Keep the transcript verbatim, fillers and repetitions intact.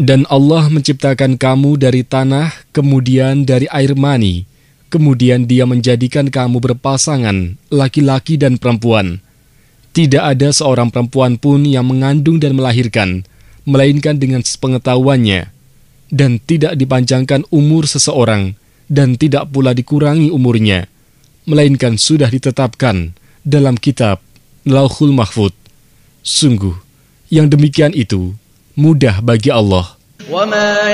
Dan Allah menciptakan kamu dari tanah, kemudian dari air mani, kemudian Dia menjadikan kamu berpasangan, laki-laki dan perempuan. Tidak ada seorang perempuan pun yang mengandung dan melahirkan, melainkan dengan sepengetahuannya, dan tidak dipanjangkan umur seseorang, dan tidak pula dikurangi umurnya, melainkan sudah ditetapkan dalam kitab Lauhul Mahfuz. Sungguh, yang demikian itu mudah bagi Allah.